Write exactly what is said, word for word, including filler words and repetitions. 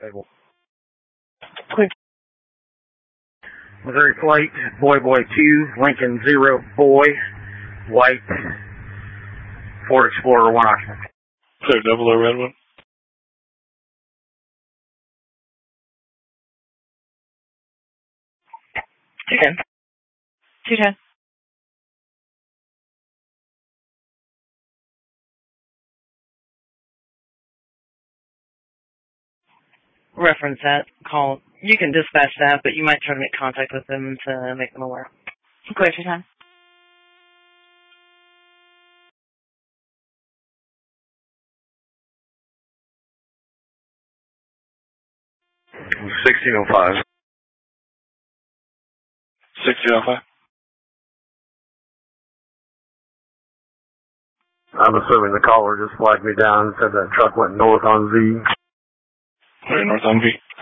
Table. Clear. Missouri Flight, Boy Boy two, Lincoln zero, Boy, White, Ford Explorer one occupant. Clear, double O red one. two ten. two ten. Reference that. Call. You can dispatch that, but you might try to make contact with them to make them aware. Clear two ten. sixteen oh five. sixteen oh five. I'm assuming the caller just flagged me down and said that truck went north on Z. Clear, north on V.